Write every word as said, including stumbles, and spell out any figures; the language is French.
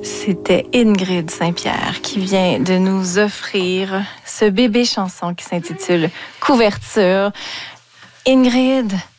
C'était Ingrid Saint-Pierre qui vient de nous offrir ce bébé chanson qui s'intitule Couverture. Ingrid,